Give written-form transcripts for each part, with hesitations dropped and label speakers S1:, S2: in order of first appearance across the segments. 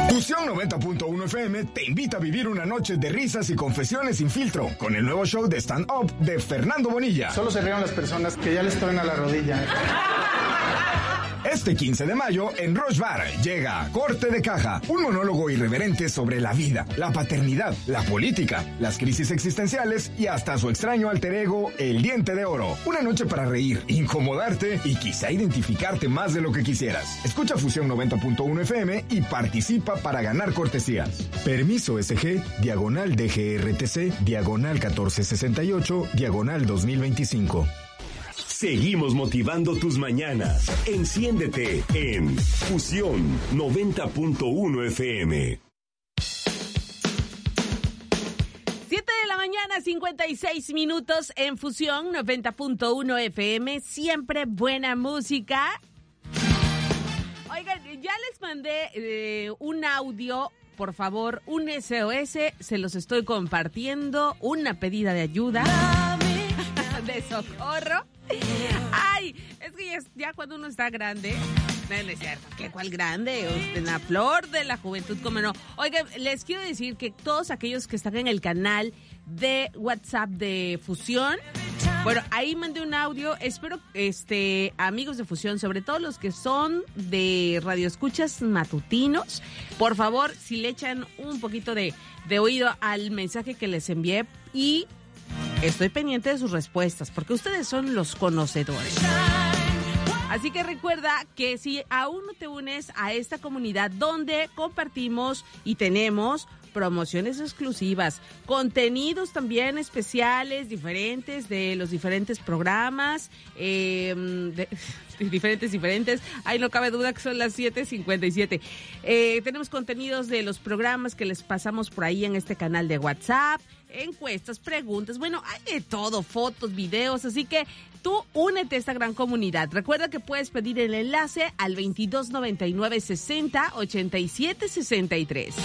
S1: Fusión 90.1 FM te invita a vivir una noche de risas y confesiones sin filtro con el nuevo show de stand-up de Fernando Bonilla.
S2: Solo se rieron las personas que ya les truena la rodilla.
S1: Este 15 de mayo, en Roche Bar, llega Corte de Caja, un monólogo irreverente sobre la vida, la paternidad, la política, las crisis existenciales y hasta su extraño alter ego, el Diente de Oro. Una noche para reír, incomodarte y quizá identificarte más de lo que quisieras. Escucha Fusión 90.1 FM y participa para ganar cortesías. Permiso SG, diagonal DGRTC, diagonal 1468, diagonal 2025.
S3: Seguimos motivando tus mañanas. Enciéndete en Fusión 90.1 FM.
S4: 7 de la mañana, 56 minutos en Fusión 90.1 FM. Siempre buena música. Oigan, ya les mandé un audio. Por favor, un SOS. Se los estoy compartiendo. Una pedida de ayuda. De socorro. Ay, es que ya cuando uno está grande, no es cierto, ¿qué cuál grande? En la flor de la juventud, ¿cómo no? Oigan, les quiero decir que todos aquellos que están en el canal de WhatsApp de Fusión, bueno, ahí mandé un audio, espero, amigos de Fusión, sobre todo los que son de radioescuchas matutinos, por favor, si le echan un poquito de oído al mensaje que les envié y estoy pendiente de sus respuestas, porque ustedes son los conocedores. Así que recuerda que si aún no te unes a esta comunidad donde compartimos y tenemos promociones exclusivas, contenidos también especiales, diferentes de los diferentes programas, diferentes. Ay, no cabe duda que son las 7:57. Tenemos contenidos de los programas que les pasamos por ahí en este canal de WhatsApp, encuestas, preguntas, bueno, hay de todo, fotos, videos, así que tú únete a esta gran comunidad. Recuerda que puedes pedir el enlace al 2299 60 87 63.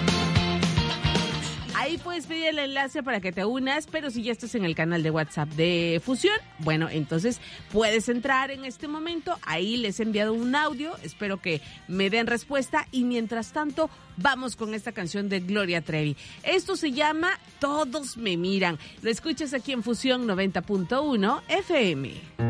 S4: Ahí puedes pedir el enlace para que te unas, pero si ya estás en el canal de WhatsApp de Fusión, bueno, entonces puedes entrar en este momento. Ahí les he enviado un audio, espero que me den respuesta y mientras tanto vamos con esta canción de Gloria Trevi. Esto se llama Todos me miran. Lo escuchas aquí en Fusión 90.1 FM.